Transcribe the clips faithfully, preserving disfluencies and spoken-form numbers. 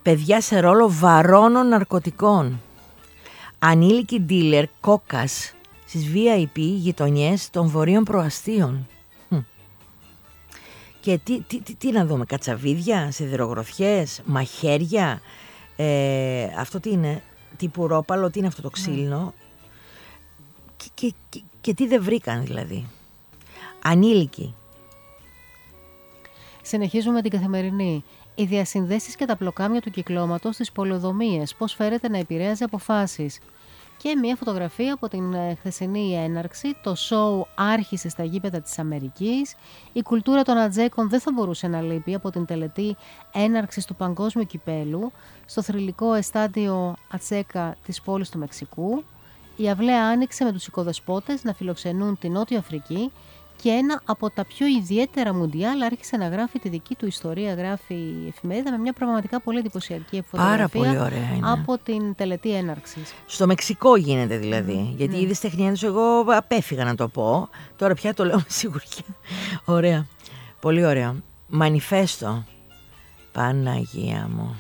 παιδιά σε ρόλο βαρώνων ναρκωτικών. Ανήλικη ντίλερ κόκας στις βι άι πι γειτονιές των βορείων προαστίων. Και τι, τι, τι, τι να δούμε, κατσαβίδια, σιδηρογροθιές, μαχαίρια, ε, αυτό τι είναι, τύπου ρόπαλο, τι είναι αυτό το ξύλινο. Και, και, και, και τι δεν βρήκαν δηλαδή. Ανήλικοι. Συνεχίζουμε την καθημερινή. Οι διασυνδέσεις και τα πλοκάμια του κυκλώματος στις πολεοδομίες, πώς φέρεται να επηρέαζε αποφάσεις. Και μια φωτογραφία από την χθεσινή έναρξη. Το σόου άρχισε στα γήπεδα της Αμερικής. Η κουλτούρα των ατζέκων δεν θα μπορούσε να λείπει από την τελετή έναρξης του Παγκόσμιου Κυπέλου στο θρυλικό εστάντιο Ατσέκα της πόλης του Μεξικού. Η αυλαία άνοιξε με τους οικοδεσπότες να φιλοξενούν την Νότια Αφρική και ένα από τα πιο ιδιαίτερα μουντιάλ άρχισε να γράφει τη δική του ιστορία, γράφει η εφημερίδα με μια πραγματικά πολύ εντυπωσιακή φωτογραφία. Πάρα πολύ ωραία είναι. Από την τελετή έναρξης. Στο Μεξικό γίνεται δηλαδή, mm, γιατί ναι. Οι είδες τεχνιέντες εγώ απέφυγα να το πω, τώρα πια το λέω με σιγουριά. Ωραία, πολύ ωραία. Μανιφέστο, Παναγία μου.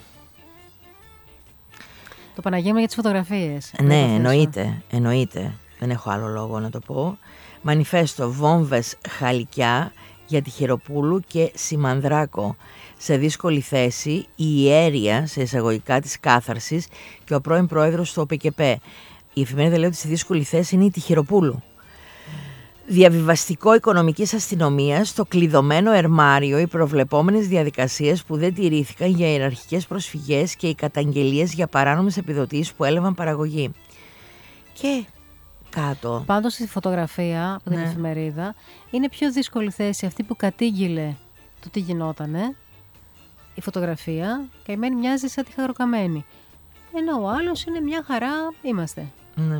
Το Παναγία μου για τις φωτογραφίες. Ναι, εννοείται, εννοείται, δεν έχω άλλο λόγο να το πω. Μανιφέστο, βόμβες χαλικιά για τη Χειροπούλου και Σιμανδράκο. Σε δύσκολη θέση η ιέρια σε εισαγωγικά της κάθαρσης και ο πρώην πρόεδρος του ΟΠΕΚΕΠΕ. Η εφημερίδα λέει ότι σε δύσκολη θέση είναι η Τυχεροπούλου. Διαβιβαστικό οικονομικής αστυνομίας, το κλειδωμένο ερμάριο, οι προβλεπόμενες διαδικασίες που δεν τηρήθηκαν για ιεραρχικές προσφυγές και οι καταγγελίες για παράνομες επιδοτήσεις που έλαβαν παραγωγή. Και κάτω. Πάντως στη φωτογραφία από την ναι. εφημερίδα είναι πιο δύσκολη θέση αυτή που κατήγγειλε το τι γινότανε. Η φωτογραφία καημένη μοιάζει σαν τη χαροκαμένη. Ενώ ο άλλος είναι μια χαρά, είμαστε. Ναι.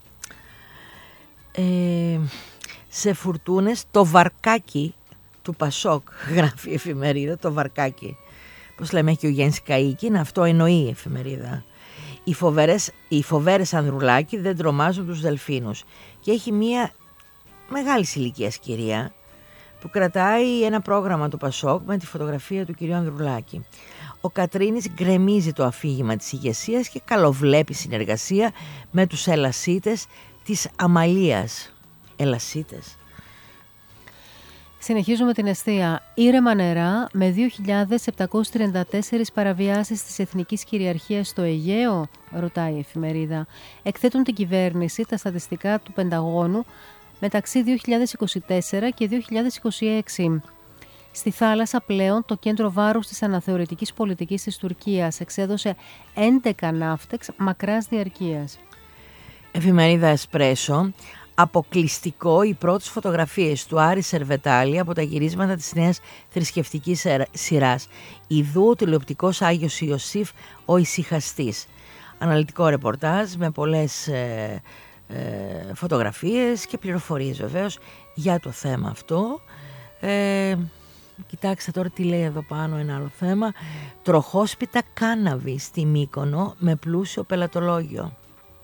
Ε, σε φουρτούνες το βαρκάκι του Πασόκ, γράφει η εφημερίδα, το βαρκάκι. Πώς λέμε, έχει ο Γιάννης Καΐκη, αυτό εννοεί η εφημερίδα. Οι φοβερές, οι φοβέρες Ανδρουλάκη δεν τρομάζουν τους δελφίνους. Και έχει μία μεγάλη ηλικίας κυρία που κρατάει ένα πρόγραμμα του Πασόκ με τη φωτογραφία του κυρίου Ανδρουλάκη. Ο Κατρίνης γκρεμίζει το αφήγημα της ηγεσίας και καλοβλέπει συνεργασία με τους ελασίτες της Αμαλίας. Ελασίτες. Συνεχίζουμε την εστία. Ήρεμα νερά με δύο χιλιάδες επτακόσιες τριάντα τέσσερις παραβιάσεις της εθνικής κυριαρχίας στο Αιγαίο, ρωτάει η εφημερίδα. Εκθέτουν την κυβέρνηση τα στατιστικά του Πενταγώνου μεταξύ δύο χιλιάδες είκοσι τέσσερα και δύο χιλιάδες είκοσι έξι. Στη θάλασσα πλέον το κέντρο βάρους της αναθεωρητικής πολιτικής της Τουρκίας εξέδωσε έντεκα ναύτεξ μακράς διαρκείας. Εφημερίδα Εσπρέσο. Αποκλειστικό οι πρώτες φωτογραφίες του Άρη Σερβετάλη από τα γυρίσματα της νέας θρησκευτικής σειράς. Ιδού ο τηλεοπτικός Άγιος Ιωσήφ ο Ησυχαστής. Αναλυτικό ρεπορτάζ με πολλές ε, ε, φωτογραφίες και πληροφορίες βεβαίως για το θέμα αυτό. Ε, κοιτάξτε τώρα τι λέει εδώ πάνω ένα άλλο θέμα. Τροχόσπιτα κάναβη στη Μύκονο με πλούσιο πελατολόγιο.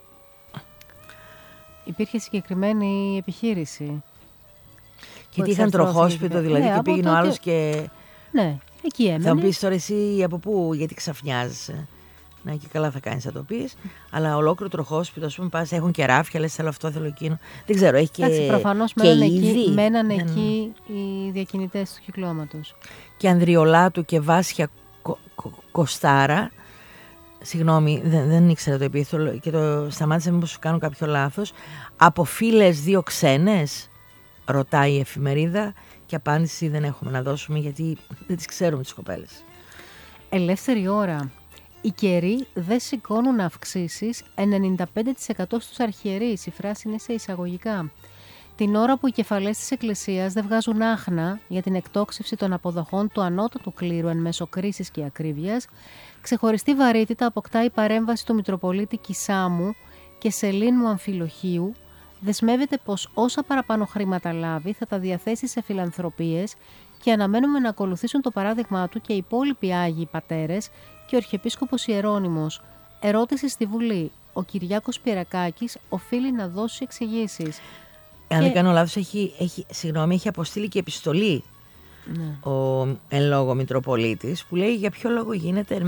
Υπήρχε συγκεκριμένη επιχείρηση. Και τι είχαν τροχόσπιτο δηλαδή, ναι, και πήγαινε ο άλλος και... Ναι, εκεί έμενε. Θα μου πεις τώρα εσύ από πού, γιατί ξαφνιάζεσαι. Ναι, και καλά θα κάνεις να το πεις. Αλλά ολόκληρο τροχόσπιτο, ας πούμε, πας, έχουν και ράφια, λες θέλω αυτό, θέλω εκείνο. Δεν ξέρω, έχει και... Έτσι, προφανώς και μέναν ήδη. εκεί, μέναν ναι, εκεί οι διακινητές του κυκλώματος. Και Ανδριολάτου και Βάσια Κο, Κο, Κοστάρα. Συγγνώμη, δεν, δεν ήξερα το επίθετο και το σταμάτησα μήπως σου κάνω κάποιο λάθος. Από φίλες δύο ξένες, ρωτάει η εφημερίδα, και απάντηση δεν έχουμε να δώσουμε γιατί δεν τις ξέρουμε τις κοπέλες. Ελεύθερη ώρα. Οι καιροί δεν σηκώνουν αυξήσεις ενενήντα πέντε τοις εκατό στους αρχιερείς. Η φράση είναι σε εισαγωγικά. Την ώρα που οι κεφαλές της Εκκλησίας δεν βγάζουν άχνα για την εκτόξευση των αποδοχών του ανώτατου κλήρου εν μέσω κρίσης και ακρίβειας, ξεχωριστή βαρύτητα αποκτά η παρέμβαση του Μητροπολίτη Κισάμου και Σελήνου Αμφιλοχίου. Δεσμεύεται πως όσα παραπάνω χρήματα λάβει θα τα διαθέσει σε φιλανθρωπίες και αναμένουμε να ακολουθήσουν το παράδειγμά του και οι υπόλοιποι Άγιοι Πατέρες και ο Αρχιεπίσκοπος Ιερώνυμος. Ερώτηση στη Βουλή. Ο Κυριάκος Πυρακάκης οφείλει να δώσει εξηγήσεις. Αν και... δεν κάνω λάθος, έχει, έχει, συγγνώμη, έχει αποστείλει και επιστολή, ναι, ο εν λόγω Μητροπολίτης που λέει για ποιο λόγο γίνεται εν